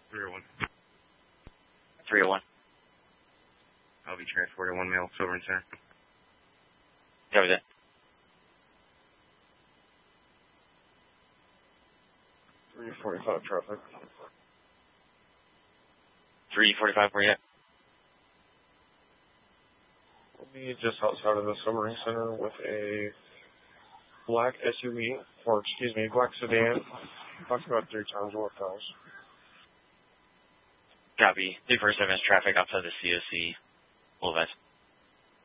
301. 301. I'll be transported 1 male, Silver and Center. Copy that. 345 traffic. 345, where you at? We'll be just outside of the Silver and Center with a black SUV, or excuse me, black sedan. Talked about 3 times more cars. Copy. 347 is traffic outside the COC. Boulevard.